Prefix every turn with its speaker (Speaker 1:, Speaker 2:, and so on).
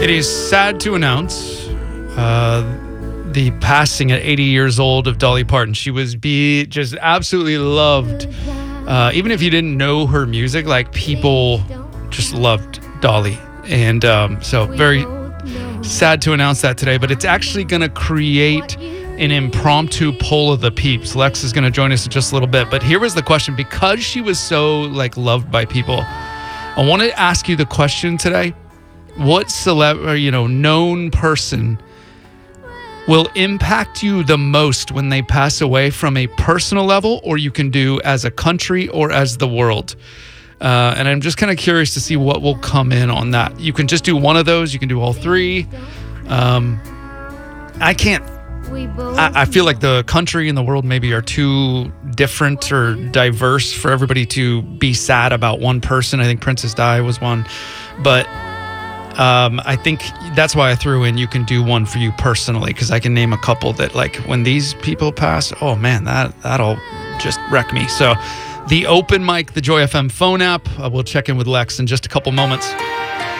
Speaker 1: It is sad to announce the passing at 80 years old of Dolly Parton. She was just absolutely loved. Even if you didn't know her music, like, people just loved Dolly. And so very sad to announce that today, but it's actually going to create an impromptu poll of the peeps. Lex is going to join us in just a little bit, but here was the question. Because she was so loved by people, I want to ask you the question today. What known person will impact you the most when they pass away, from a personal level, or you can do as a country or as the world? And I'm just kind of curious to see what will come in on that. You can just do one of those. You can do all three. I feel like the country and the world maybe are too different or diverse for everybody to be sad about one person. I think Princess Di was one. But I think that's why I threw in you can do one for you personally, because I can name a couple that, like, when these people pass, oh man, that'll just wreck me. So the open mic, the Joy FM phone app, we'll check in with Lex in just a couple moments.